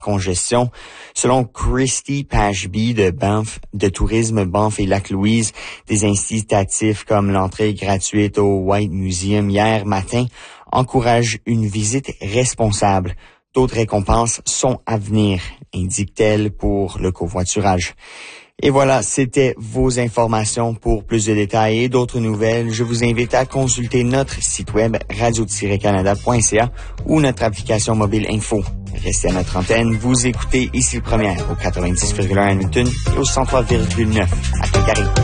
congestion. Selon Christy Pashby de Tourisme Banff et Lac-Louise, des incitatifs comme l'entrée gratuite au White Museum hier matin encouragent une visite responsable. D'autres récompenses sont à venir, indique-t-elle pour le covoiturage. Et voilà, c'était vos informations. Pour plus de détails et d'autres nouvelles, je vous invite à consulter notre site web radio-canada.ca ou notre application mobile Info. Restez à notre antenne, vous écoutez Ici le Première au 90,1 Hamilton et au 103,9 à Calgary.